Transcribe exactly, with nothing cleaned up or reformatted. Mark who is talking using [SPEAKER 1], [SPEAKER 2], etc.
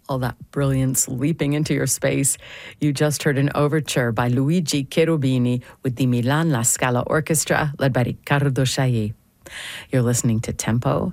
[SPEAKER 1] all that brilliance leaping into your space. You just heard an overture by Luigi Cherubini with the Milan La Scala Orchestra, led by Riccardo Chailly. You're listening to Tempo,